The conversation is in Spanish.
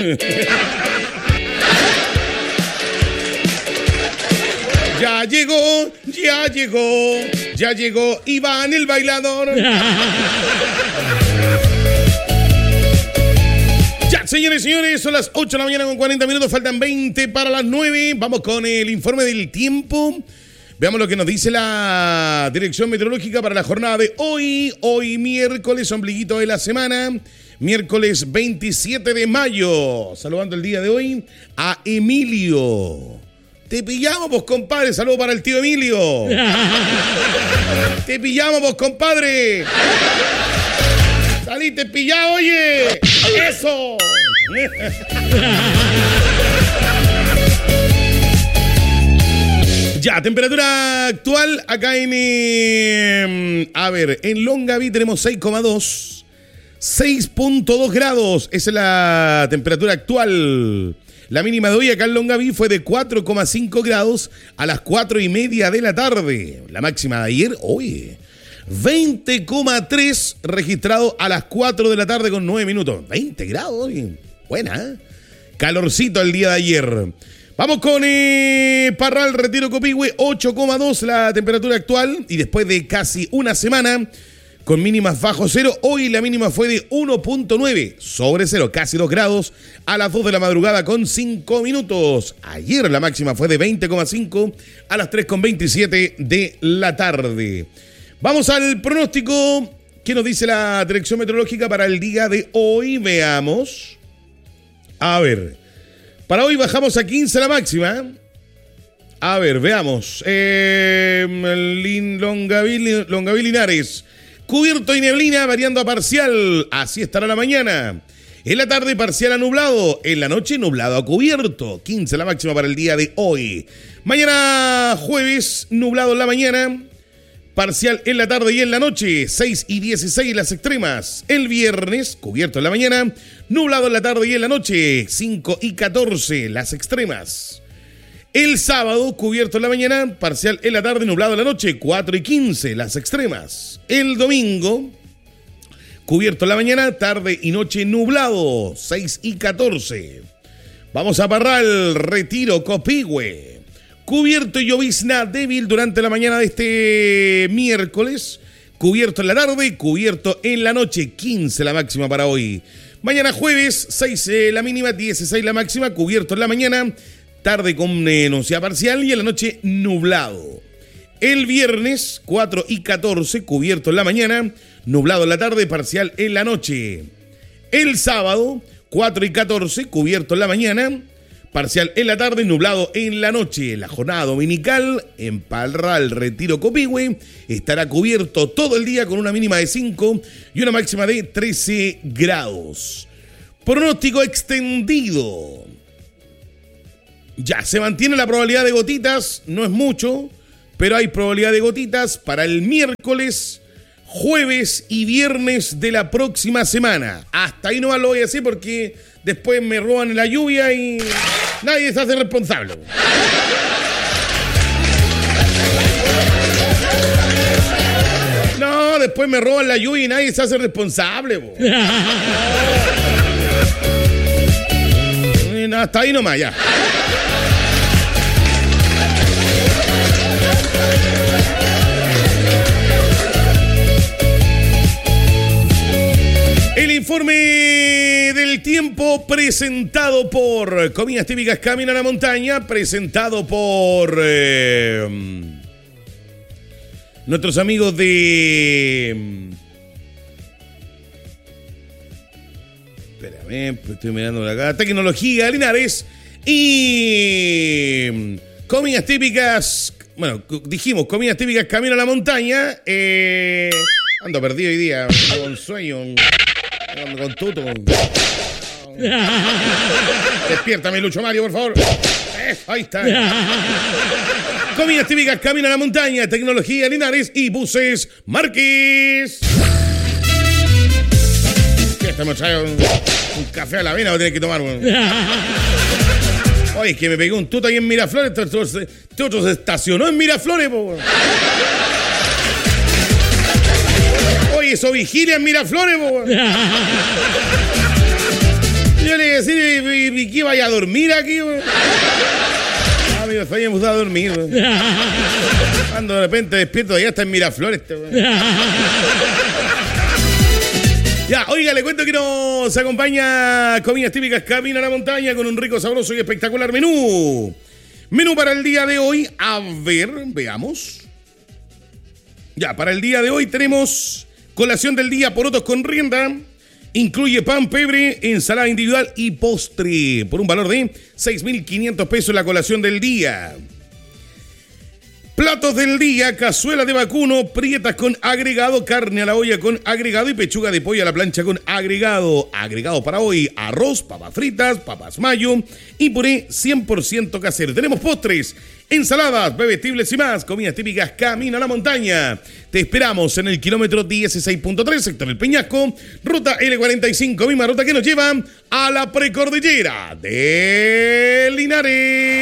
Ya llegó, ya llegó, ya llegó Iván el bailador. Ya, señores y señores, son las 8 de la mañana con 40 minutos, faltan 20 para las 9. Vamos con el informe del tiempo. Veamos lo que nos dice la Dirección Meteorológica para la jornada de hoy. Hoy miércoles, ombliguito de la semana. Miércoles 27 de mayo. Saludando el día de hoy a Emilio. Te pillamos, pues, compadre. Saludos para el tío Emilio. Te pillamos, pues, compadre. Saliste pillado, oye. Eso. Ya, temperatura actual acá en Longaví tenemos 6,2. 6.2 grados. Esa es la temperatura actual. La mínima de hoy acá en Longaví fue de 4,5 grados a las 4:30 de la tarde. La máxima de ayer, oye, 20,3 registrado a las 4 de la tarde con 9 minutos. 20 grados, oye. Buena, ¿eh? Calorcito el día de ayer. Vamos con Parral, Retiro, Copihue, 8,2 la temperatura actual. Y después de casi una semana con mínimas bajo cero, hoy la mínima fue de 1.9 sobre cero, casi 2 grados, a las 2 de la madrugada con 5 minutos. Ayer la máxima fue de 20,5 a las 3,27 de la tarde. Vamos al pronóstico. ¿Qué nos dice la Dirección Meteorológica para el día de hoy? Veamos. A ver, para hoy bajamos a 15 la máxima. A ver, veamos. Longaví, Linares. Cubierto y neblina variando a parcial, así estará la mañana. En la tarde parcial a nublado, en la noche nublado a cubierto. 15 la máxima para el día de hoy. Mañana jueves, nublado en la mañana, parcial en la tarde y en la noche, 6 y 16 las extremas. El viernes, cubierto en la mañana, nublado en la tarde y en la noche, 5 y 14 las extremas. El sábado, cubierto en la mañana, parcial en la tarde, nublado en la noche, 4 y 15 las extremas. El domingo, cubierto en la mañana, tarde y noche nublado, 6 y 14. Vamos a Parral, Retiro, Copihue. Cubierto y llovizna débil durante la mañana de este miércoles. Cubierto en la tarde, cubierto en la noche, 15 la máxima para hoy. Mañana jueves, 6 la mínima, 16 la máxima, cubierto en la mañana, tarde con nubosidad parcial y en la noche nublado. El viernes, 4 y 14, cubierto en la mañana, nublado en la tarde, parcial en la noche. El sábado, 4 y 14, cubierto en la mañana, parcial en la tarde, nublado en la noche. La jornada dominical en Parral, Retiro, Copihue estará cubierto todo el día con una mínima de 5 y una máxima de 13 grados. Pronóstico extendido. Ya, se mantiene la probabilidad de gotitas, no es mucho, pero hay probabilidad de gotitas para el miércoles, jueves y viernes de la próxima semana. Hasta ahí no lo voy a decir porque después me roban la lluvia y nadie se hace responsable. No, después me roban la lluvia y nadie se hace responsable. Hasta ahí nomás, ya. El informe del tiempo presentado por Comidas Típicas Camino a la Montaña, presentado por nuestros amigos de... Espérame, estoy mirando acá. Tecnología Linares y Comidas Típicas... Bueno, dijimos Comidas Típicas Camino a la Montaña. Ando perdido hoy día, con sueño, con tuto. Despiértame, Lucho Mario, por favor. Ahí está. Comidas Típicas Camino a la Montaña, Tecnología Linares y Buses Márquez. Me trae un café a la avena, voy a tener que tomar. Oye, es que me pegó un tuto ahí en Miraflores. Este otro se estacionó en Miraflores, po. Oye, eso vigilia en Miraflores, po. Yo le decía, qué vaya a dormir aquí, weón? Amigo, vayamos a dormir, weón. Cuando de repente despierto, ya está en Miraflores, weón. Ya, oiga, le cuento que nos acompaña comidas típicas Camino a la Montaña con un rico, sabroso y espectacular menú. Menú para el día de hoy, a ver, veamos. Ya, para el día de hoy tenemos colación del día, porotos con rienda. Incluye pan, pebre, ensalada individual y postre. Por un valor de 6.500 pesos la colación del día. Platos del día, cazuela de vacuno, prietas con agregado, carne a la olla con agregado y pechuga de pollo a la plancha con agregado. Agregado para hoy, arroz, papas fritas, papas mayo y puré 100% casero. Tenemos postres, ensaladas, bebestibles y más. Comidas típicas Camino a la Montaña. Te esperamos en el kilómetro 16.3, sector El Peñasco, ruta L45, misma ruta que nos lleva a la precordillera de Linares.